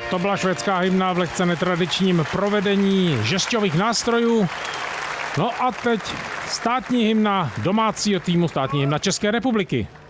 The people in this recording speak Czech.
To byla švédská hymna v lehce netradičním provedení žesťových nástrojů. No a teď státní hymna domácího týmu, státní hymna České republiky.